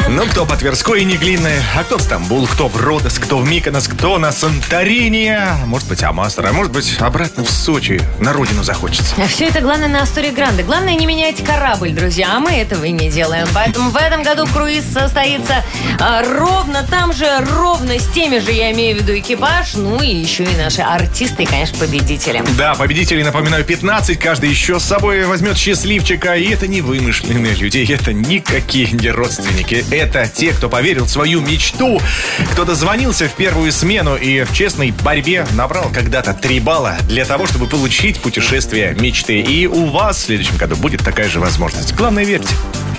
Ну, кто по Тверской и Неглинной, а кто в Стамбул, кто в Родос, кто в Миконос, кто на Санторини, может быть, Амастер, а может быть, обратно в Сочи, на родину захочется. А все это главное на Асторе Гранде. Главное не менять корабль, друзья, а мы этого и не делаем. Поэтому в этом году круиз состоится ровно там же, ровно с теми же, я имею в виду, экипаж, ну и еще и наши артисты, и, конечно, победители. Да, победителей, напоминаю, 15, каждый еще с собой возьмет счастливчика, и это не вымышленные люди, это никакие не родственники. Это те, кто поверил в свою мечту, кто дозвонился в первую смену и в честной борьбе набрал когда-то 3 балла для того, чтобы получить путешествие мечты. И у вас в следующем году будет такая же возможность. Главное, верьте.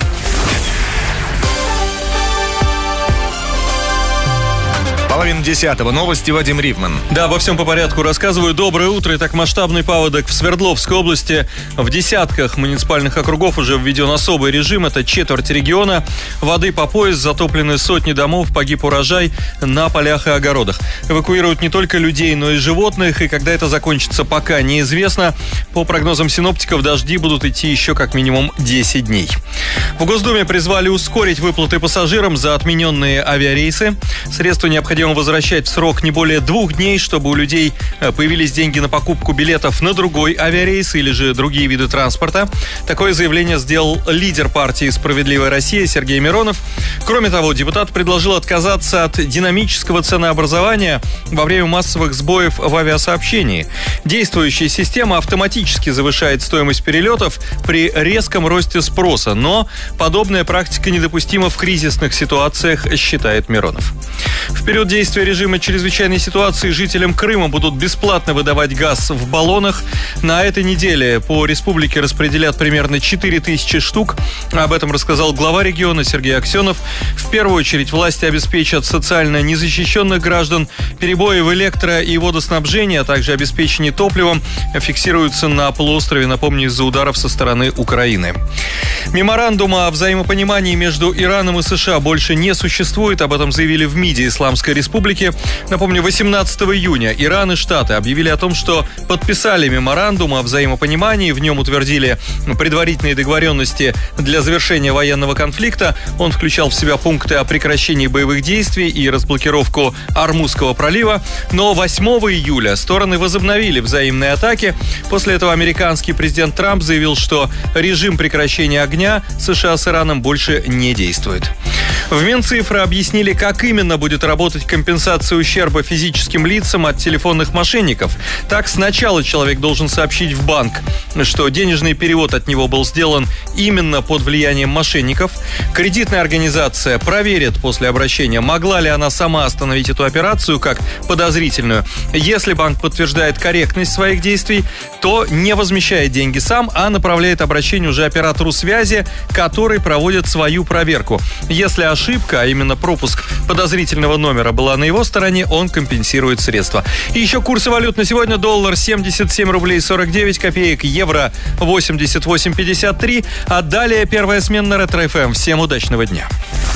9:30. Новости, Вадим Ривман. Да, во всем по порядку рассказываю. Доброе утро. Итак, масштабный паводок в Свердловской области. В десятках муниципальных округов уже введен особый режим. Это четверть региона. Воды по пояс, затоплены сотни домов, погиб урожай на полях и огородах. Эвакуируют не только людей, но и животных. И когда это закончится, пока неизвестно. По прогнозам синоптиков, дожди будут идти еще как минимум 10 дней. В Госдуме призвали ускорить выплаты пассажирам за отмененные авиарейсы. Средства необходимо возвращать в срок не более 2 дней, чтобы у людей появились деньги на покупку билетов на другой авиарейс или же другие виды транспорта. Такое заявление сделал лидер партии «Справедливая Россия» Сергей Миронов. Кроме того, депутат предложил отказаться от динамического ценообразования во время массовых сбоев в авиасообщении. Действующая система автоматически завышает стоимость перелетов при резком росте спроса, но подобная практика недопустима в кризисных ситуациях, считает Миронов. В период действия режима чрезвычайной ситуации жителям Крыма будут бесплатно выдавать газ в баллонах. На этой неделе по республике распределят примерно 4000 штук. Об этом рассказал глава региона Сергей Аксенов. В первую очередь власти обеспечат социально незащищенных граждан. Перебои в электро- и водоснабжении, а также обеспечение топливом фиксируются на полуострове, напомню, из-за ударов со стороны Украины. Меморандума о взаимопонимании между Ираном и США больше не существует. Об этом заявили в МИДе Исламской Республики. Напомню, 18 июня Иран и Штаты объявили о том, что подписали меморандум о взаимопонимании. В нем утвердили предварительные договоренности для завершения военного конфликта. Он включал в себя пункты о прекращении боевых действий и разблокировку Ормузского пролива. Но 8 июля стороны возобновили взаимные атаки. После этого американский президент Трамп заявил, что режим прекращения огня США с Ираном больше не действует. В Минцифры объяснили, как именно будет работать компенсация ущерба физическим лицам от телефонных мошенников. Так, сначала человек должен сообщить в банк, что денежный перевод от него был сделан именно под влиянием мошенников. Кредитная организация проверит после обращения, могла ли она сама остановить эту операцию как подозрительную. Если банк подтверждает корректность своих действий, то не возмещает деньги сам, а направляет обращение уже оператору связи, который проводит свою проверку. Если ошибка, а именно пропуск подозрительного номера была на его стороне, он компенсирует средства. И еще курсы валют на сегодня: доллар 77 рублей 49 копеек, евро 88,53. А далее первая смена на Ретро ФМ. Всем удачного дня.